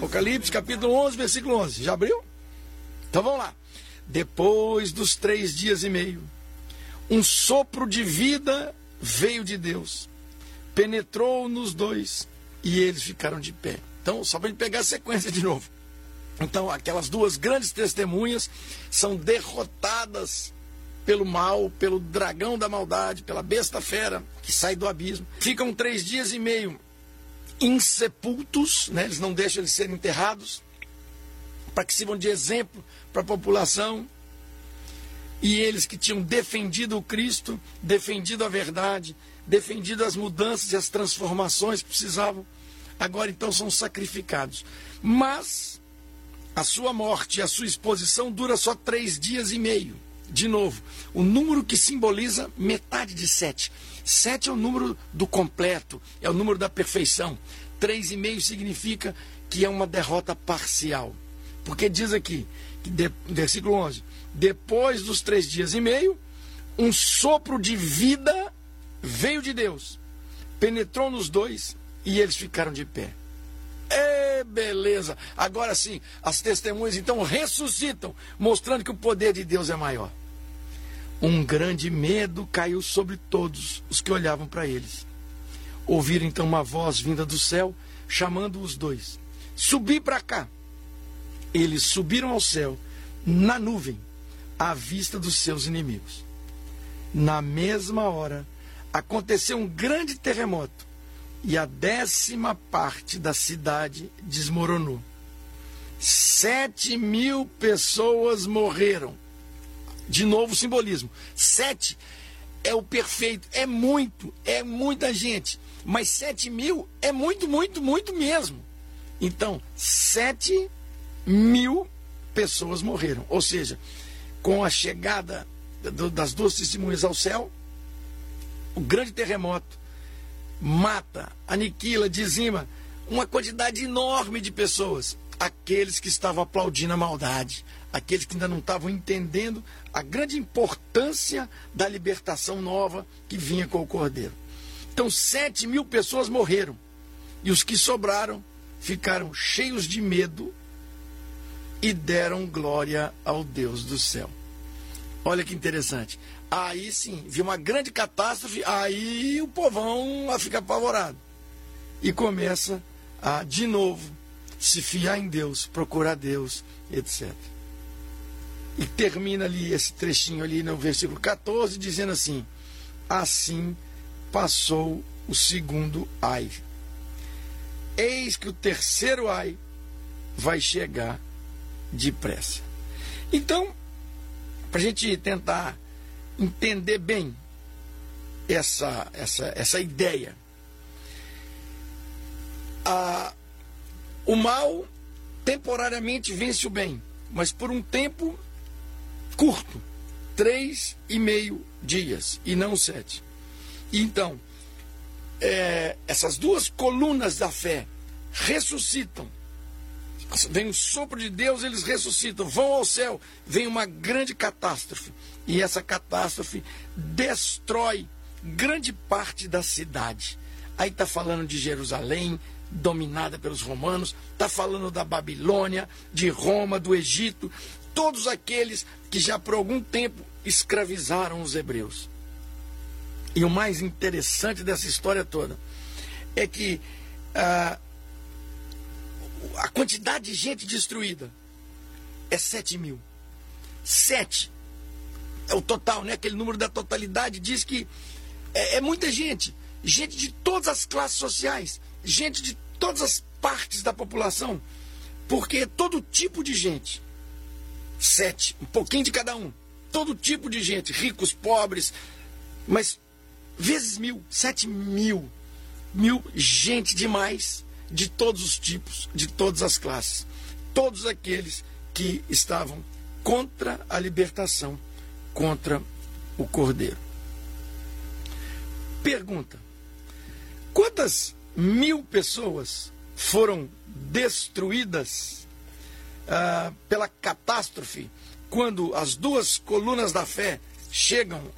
Apocalipse, capítulo 11, versículo 11. Já abriu? Então vamos lá. Depois dos 3 dias e meio, um sopro de vida veio de Deus, penetrou nos dois e eles ficaram de pé. Então, só para a gente pegar a sequência de novo. Então, aquelas duas grandes testemunhas são derrotadas pelo mal, pelo dragão da maldade, pela besta fera que sai do abismo. Ficam 3 dias e meio insepultos, né? Eles não deixam eles serem enterrados, para que sirvam de exemplo para a população. E eles que tinham defendido o Cristo, defendido a verdade, defendido as mudanças e as transformações que precisavam, agora então são sacrificados. Mas a sua morte e a sua exposição dura só 3 dias e meio. De novo, o número que simboliza metade de 7. 7 é o número do completo, é o número da perfeição. 3,5 significa que é uma derrota parcial. Porque diz aqui, versículo 11, depois dos 3 dias e meio, um sopro de vida veio de Deus, penetrou nos dois e eles ficaram de pé. Beleza! Agora sim, as testemunhas então ressuscitam, mostrando que o poder de Deus é maior. Um grande medo caiu sobre todos os que olhavam para eles. Ouviram então uma voz vinda do céu, chamando os dois. Subi para cá. Eles subiram ao céu, na nuvem, à vista dos seus inimigos. Na mesma hora, aconteceu um grande terremoto, e a 10ª parte da cidade desmoronou. 7.000 pessoas morreram. De novo o simbolismo. 7 é o perfeito, é muita gente. Mas 7.000 é muito mesmo. Então, 7.000 pessoas morreram. Ou seja, com a chegada das duas testemunhas ao céu, o grande terremoto mata, aniquila, dizima uma quantidade enorme de pessoas. Aqueles que estavam aplaudindo a maldade, aqueles que ainda não estavam entendendo a grande importância da libertação nova que vinha com o Cordeiro. Então 7.000 pessoas morreram, e os que sobraram ficaram cheios de medo e deram glória ao Deus do céu. Olha que interessante. Aí sim, viu uma grande catástrofe, aí o povão fica apavorado. E começa a, de novo, se fiar em Deus, procurar Deus, etc. E termina ali esse trechinho ali no versículo 14, dizendo assim: assim passou o segundo ai. Eis que o terceiro ai vai chegar depressa. Então, para a gente tentar entender bem essa ideia, o mal temporariamente vence o bem, mas por um tempo curto, 3,5 dias, e não 7. Então, essas duas colunas da fé ressuscitam. Vem o sopro de Deus, eles ressuscitam, vão ao céu, vem uma grande catástrofe. E essa catástrofe destrói grande parte da cidade. Aí está falando de Jerusalém, dominada pelos romanos, está falando da Babilônia, de Roma, do Egito, todos aqueles que já por algum tempo escravizaram os hebreus. E o mais interessante dessa história toda é que a quantidade de gente destruída é 7.000. 7 é o total, né? Aquele número da totalidade diz que é muita gente. Gente de todas as classes sociais, gente de todas as partes da população, porque é todo tipo de gente. 7, um pouquinho de cada um. Todo tipo de gente, ricos, pobres, mas vezes 1.000, 7.000. Gente demais, de todos os tipos, de todas as classes. Todos aqueles que estavam contra a libertação, contra o Cordeiro. Pergunta: quantas 1.000 pessoas foram destruídas pela catástrofe quando as duas colunas da fé chegam